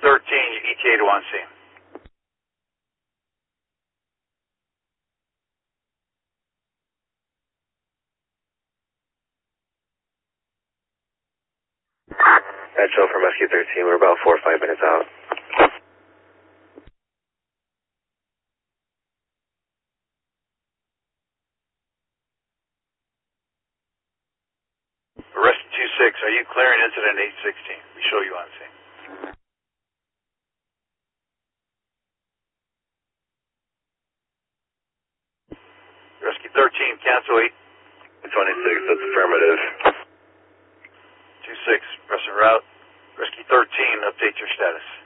13, you ETA to on scene. Metro from Rescue 13, we're about 4 or 5 minutes out. Rescue 26, are you clearing incident 816? We show you on scene. Rescue 13, cancel 26, that's affirmative. 26, pressing route. Rescue 13, update your status.